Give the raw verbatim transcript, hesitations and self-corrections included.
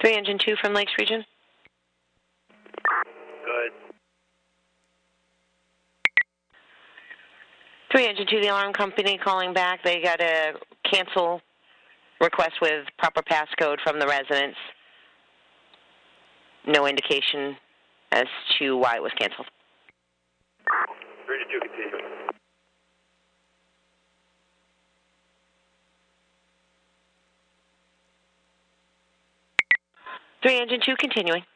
Three Engine two from Lakes Region. Good. Three Engine two, the alarm company calling back. They got a cancel request with proper passcode from the residents. No indication as to why it was canceled. Three to two, continuing. Three Engine two, continuing.